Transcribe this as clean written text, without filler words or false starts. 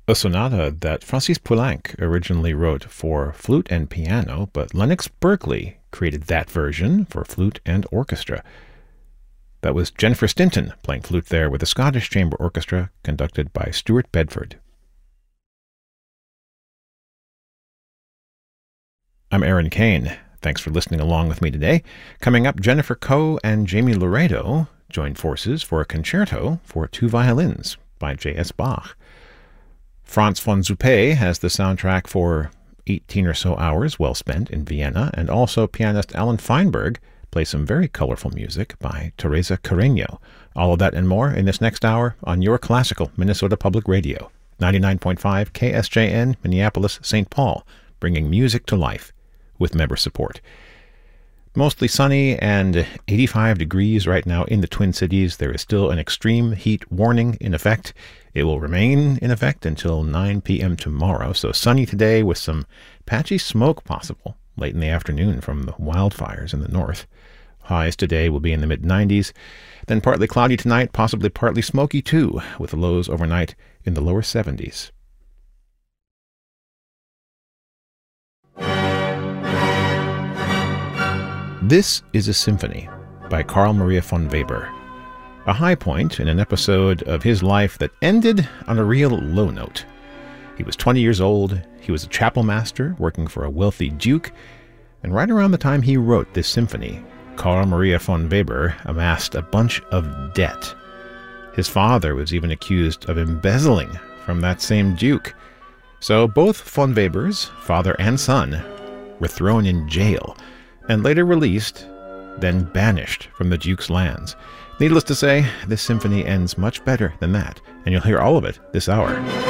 a sonata that Francis Poulenc originally wrote for flute and piano, but Lennox Berkeley created that version for flute and orchestra. That was Jennifer Stinton playing flute there with the Scottish Chamber Orchestra, conducted by Stuart Bedford. I'm Aaron Kane. Thanks for listening along with me today. Coming up, Jennifer Coe and Jamie Laredo join forces for a concerto for two violins by J.S. Bach. Franz von Suppé has the soundtrack for 18 or so hours well spent in Vienna, and also pianist Alan Feinberg plays some very colorful music by Teresa Carreño. All of that and more in this next hour on your classical Minnesota Public Radio, 99.5 KSJN, Minneapolis, St. Paul, bringing music to life with member support. Mostly sunny and 85 degrees right now in the Twin Cities. There is still an extreme heat warning in effect. It will remain in effect until 9 p.m. tomorrow. So sunny today with some patchy smoke possible late in the afternoon from the wildfires in the north. Highs today will be in the mid-90s. Then partly cloudy tonight, possibly partly smoky too, with lows overnight in the lower 70s. This is a Symphony by Carl Maria von Weber, a high point in an episode of his life that ended on a real low note. He was 20 years old, he was a chapel master working for a wealthy duke, and right around the time he wrote this symphony, Carl Maria von Weber amassed a bunch of debt. His father was even accused of embezzling from that same duke. So both von Webers, father and son, were thrown in jail, and later released, then banished from the Duke's lands. Needless to say, this symphony ends much better than that, and you'll hear all of it this hour.